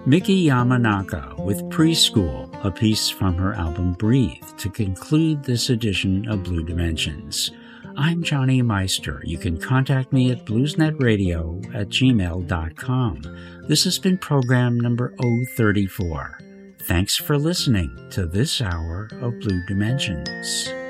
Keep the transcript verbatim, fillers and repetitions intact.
Miki Yamanaka with Preschool, a piece from her album Breathe, to conclude this edition of Blue Dimensions. I'm Johnny Meister. You can contact me at bluesnetradio at gmail dot com. This has been program number zero thirty-four. Thanks for listening to this hour of Blue Dimensions.